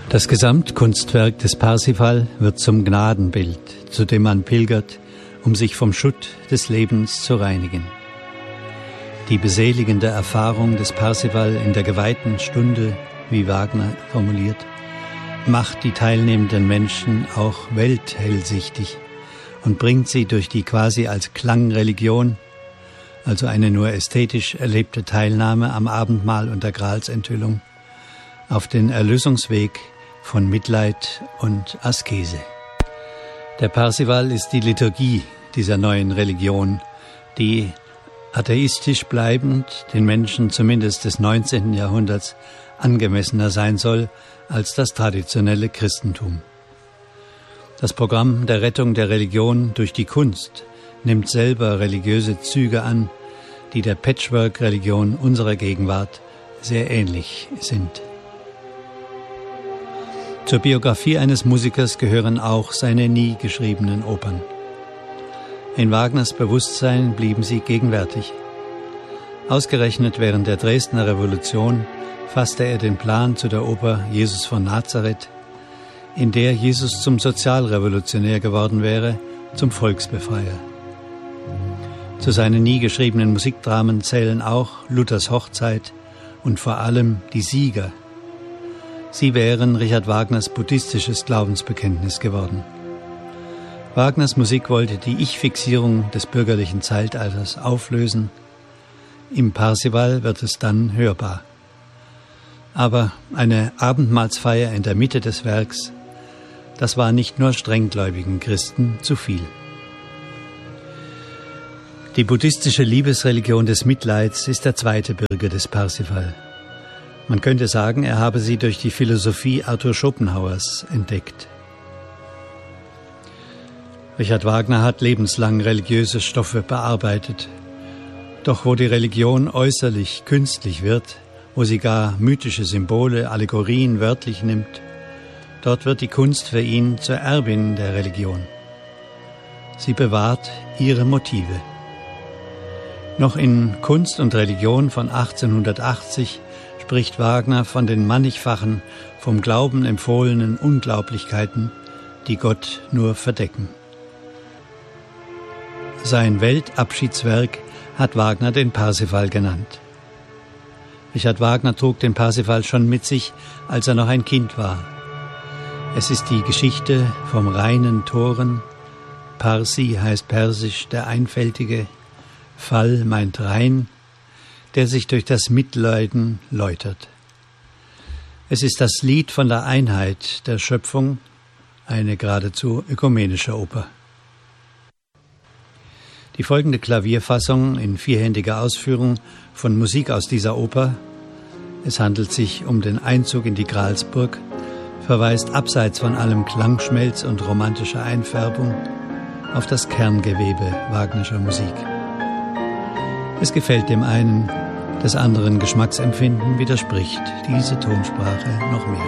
Das Gesamtkunstwerk des Parsifal wird zum Gnadenbild, zu dem man pilgert, um sich vom Schutt des Lebens zu reinigen. Die beseligende Erfahrung des Parsifal in der geweihten Stunde, wie Wagner formuliert, macht die teilnehmenden Menschen auch welthellsichtig und bringt sie durch die quasi als Klangreligion, also eine nur ästhetisch erlebte Teilnahme am Abendmahl und der Gralsenthüllung, auf den Erlösungsweg von Mitleid und Askese. Der Parsifal ist die Liturgie dieser neuen Religion, die atheistisch bleibend den Menschen zumindest des 19. Jahrhunderts angemessener sein soll als das traditionelle Christentum. Das Programm der Rettung der Religion durch die Kunst nimmt selber religiöse Züge an, die der Patchwork-Religion unserer Gegenwart sehr ähnlich sind. Zur Biografie eines Musikers gehören auch seine nie geschriebenen Opern. In Wagners Bewusstsein blieben sie gegenwärtig. Ausgerechnet während der Dresdner Revolution fasste er den Plan zu der Oper Jesus von Nazareth, in der Jesus zum Sozialrevolutionär geworden wäre, zum Volksbefreier. Zu seinen nie geschriebenen Musikdramen zählen auch Luthers Hochzeit und vor allem Die Sieger. Sie wären Richard Wagners buddhistisches Glaubensbekenntnis geworden. Wagners Musik wollte die Ich-Fixierung des bürgerlichen Zeitalters auflösen. Im Parsifal wird es dann hörbar. Aber eine Abendmahlsfeier in der Mitte des Werks, das war nicht nur strenggläubigen Christen zu viel. Die buddhistische Liebesreligion des Mitleids ist der zweite Bürger des Parsifal. Man könnte sagen, er habe sie durch die Philosophie Arthur Schopenhauers entdeckt. Richard Wagner hat lebenslang religiöse Stoffe bearbeitet. Doch wo die Religion äußerlich künstlich wird, wo sie gar mythische Symbole, Allegorien wörtlich nimmt, dort wird die Kunst für ihn zur Erbin der Religion. Sie bewahrt ihre Motive. Noch in Kunst und Religion von 1880 spricht Wagner von den mannigfachen, vom Glauben empfohlenen Unglaublichkeiten, die Gott nur verdecken. Sein Weltabschiedswerk hat Wagner den Parsifal genannt. Richard Wagner trug den Parsifal schon mit sich, als er noch ein Kind war. Es ist die Geschichte vom reinen Toren. Parsi heißt persisch der Einfältige, Fal meint rein, der sich durch das Mitleiden läutert. Es ist das Lied von der Einheit der Schöpfung, eine geradezu ökumenische Oper. Die folgende Klavierfassung in vierhändiger Ausführung von Musik aus dieser Oper, es handelt sich um den Einzug in die Gralsburg, verweist abseits von allem Klangschmelz und romantischer Einfärbung auf das Kerngewebe Wagnerscher Musik. Es gefällt dem einen, des anderen Geschmacksempfinden widerspricht diese Tonsprache noch mehr.